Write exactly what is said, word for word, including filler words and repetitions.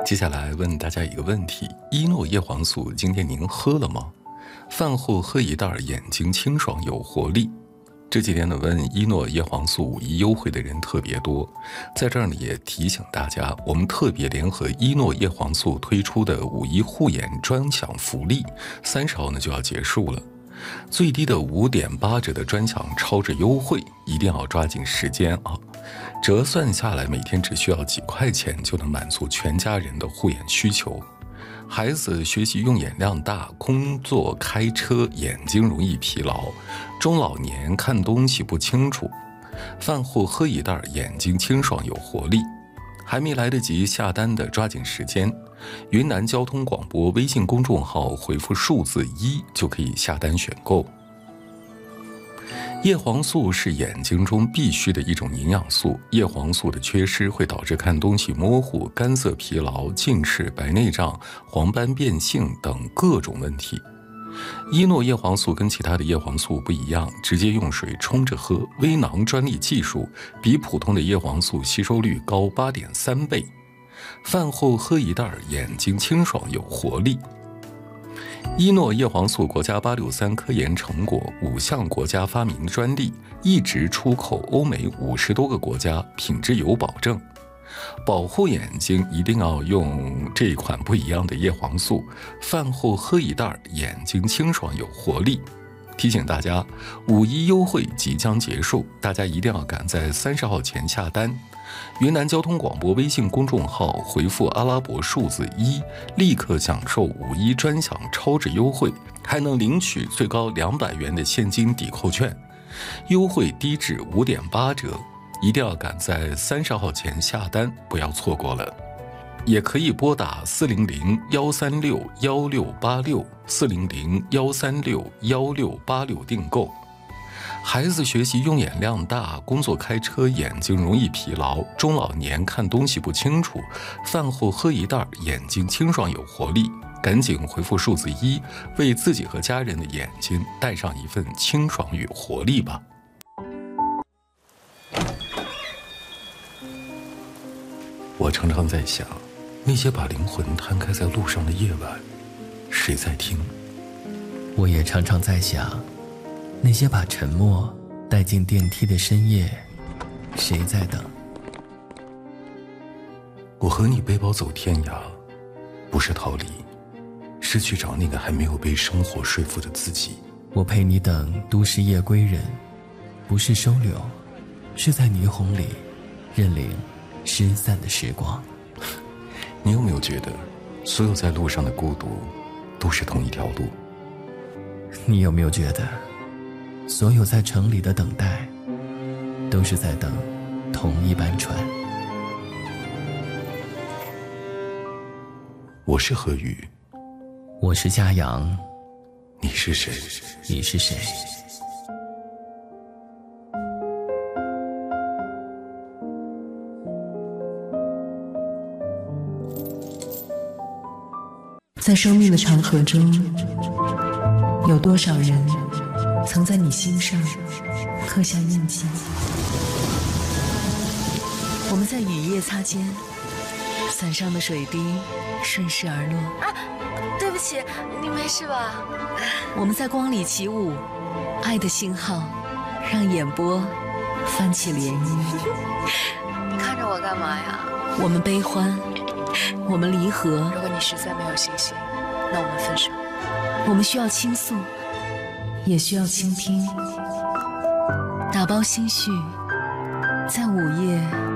接下来问大家一个问题：依诺叶黄素今天您喝了吗？饭后喝一袋，眼睛清爽有活力。这几天呢，问依诺叶黄素五一优惠的人特别多，在这儿呢也提醒大家，我们特别联合依诺叶黄素推出的五一护眼专享福利，三十号呢就要结束了。最低的五点八折的专享超值优惠，一定要抓紧时间啊！折算下来，每天只需要几块钱就能满足全家人的护眼需求。孩子学习用眼量大，工作开车眼睛容易疲劳，中老年看东西不清楚，饭后喝一袋，眼睛清爽有活力。还没来得及下单的抓紧时间，云南交通广播微信公众号回复数字一就可以下单选购。叶黄素是眼睛中必须的一种营养素，叶黄素的缺失会导致看东西模糊、干涩疲劳、近视、白内障、黄斑变性等各种问题。依诺叶黄素跟其他的叶黄素不一样，直接用水冲着喝，微囊专利技术，比普通的叶黄素吸收率高 八点三倍。饭后喝一袋，眼睛清爽有活力。依诺叶黄素国家八六三科研成果，五项国家发明专利，一直出口欧美五十多个国家，品质有保证。保护眼睛一定要用这一款不一样的叶黄素，饭后喝一袋，眼睛清爽有活力。提醒大家，五一优惠即将结束，大家一定要赶在三十号前下单。云南交通广播微信公众号回复阿拉伯数字一，立刻享受五一专享超值优惠，还能领取最高两百元的现金抵扣券，优惠低至五点八折。一定要赶在三十号前下单，不要错过了。也可以拨打四零零幺三六幺六八六四零零幺三六幺六八六订购。孩子学习用眼量大，工作开车眼睛容易疲劳，中老年看东西不清楚，饭后喝一袋，眼睛清爽有活力。赶紧回复数字一，为自己和家人的眼睛带上一份清爽与活力吧。我常常在想，那些把灵魂摊开在路上的夜晚，谁在听？ 我也常常在想，那些把沉默带进电梯的深夜，谁在等？ 我和你背包走天涯，不是逃离，是去找那个还没有被生活说服的自己。 我陪你等都市夜归人，不是收留，是在霓虹里认领失散的时光。 你有没有觉得，所有在路上的孤独，都是同一条路？ 你有没有觉得，所有在城里的等待，都是在等同一班船？ 我是何宇， 我是嘉阳， 你是谁？ 你是谁？ 在生命的长河中，有多少人曾在你心上刻下印记？我们在雨夜擦肩，伞上的水滴顺势而落。 啊，对不起，你没事吧？ 我们在光里起舞，爱的信号让眼波泛起涟漪。 你看着我干嘛呀？ 我们悲欢，我们离合。 如果你实在没有信心，那我们分手。 我们需要倾诉，也需要倾听。打包心绪，在午夜